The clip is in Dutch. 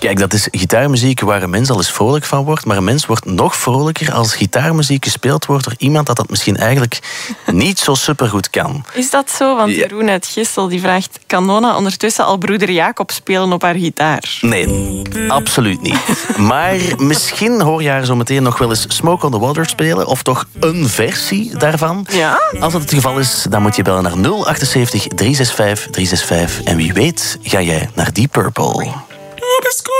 Kijk, dat is gitaarmuziek waar een mens al eens vrolijk van wordt, maar een mens wordt nog vrolijker als gitaarmuziek gespeeld wordt door iemand dat misschien eigenlijk niet zo supergoed kan. Is dat zo? Want Jeroen uit Gistel die vraagt, kan Nona ondertussen al broeder Jacob spelen op haar gitaar? Nee, absoluut niet. Maar misschien hoor je haar zo meteen nog wel eens Smoke on the Water spelen, of toch een versie daarvan. Ja? Als dat het geval is, dan moet je bellen naar 078 365 365 en wie weet ga jij naar Deep Purple.